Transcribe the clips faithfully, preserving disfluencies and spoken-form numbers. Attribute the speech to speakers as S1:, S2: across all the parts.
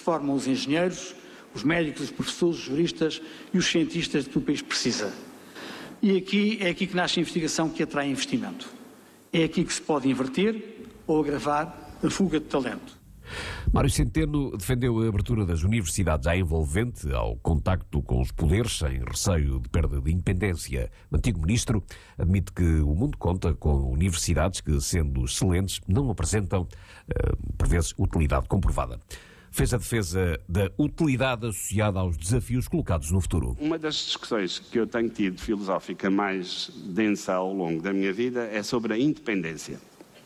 S1: formam os engenheiros, os médicos, os professores, os juristas e os cientistas que o país precisa. E aqui é aqui que nasce a investigação que atrai investimento. É aqui que se pode inverter ou agravar a fuga de talento.
S2: Mário Centeno defendeu a abertura das universidades à envolvente, ao contacto com os poderes, sem receio de perda de independência. O antigo ministro admite que o mundo conta com universidades que, sendo excelentes, não apresentam, por vezes, utilidade comprovada. Fez a defesa da utilidade associada aos desafios colocados no futuro.
S3: Uma das discussões que eu tenho tido filosófica mais densa ao longo da minha vida é sobre a independência.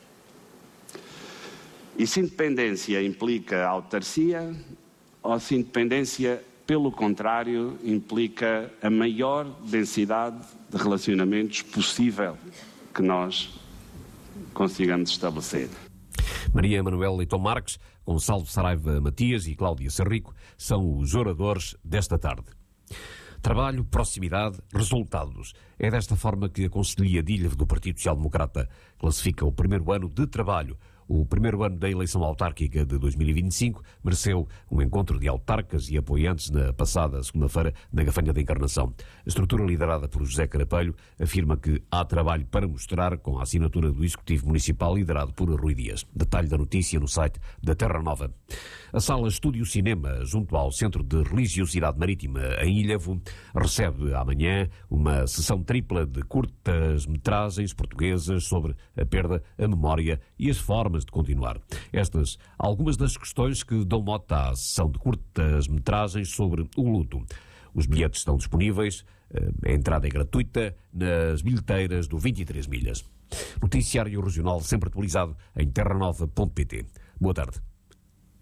S3: E se independência implica autarcia, ou se independência, pelo contrário, implica a maior densidade de relacionamentos possível que nós consigamos estabelecer.
S2: Maria Manuel Leitão Marques, Gonçalo Saraiva Matias e Cláudia Sarrico são os oradores desta tarde. Trabalho, proximidade, resultados. É desta forma que a Conselhia de Ilha do Partido Social Democrata classifica o primeiro ano de trabalho. O primeiro ano da eleição autárquica de dois mil e vinte e cinco mereceu um encontro de autarcas e apoiantes na passada segunda-feira na Gafanha da Encarnação. A estrutura liderada por José Carapelho afirma que há trabalho para mostrar com a assinatura do Executivo Municipal liderado por Rui Dias. Detalhe da notícia no site da Terra Nova. A Sala Estúdio Cinema, junto ao Centro de Religiosidade Marítima em Ilhavo, recebe amanhã uma sessão tripla de curtas-metragens portuguesas sobre a perda, a memória e as formas de continuar. Estas, algumas das questões que dão mote à sessão de curtas-metragens sobre o luto. Os bilhetes estão disponíveis, a entrada é gratuita, nas bilheteiras do vinte e três milhas. Noticiário Regional sempre atualizado em terra nova ponto pt. Boa tarde.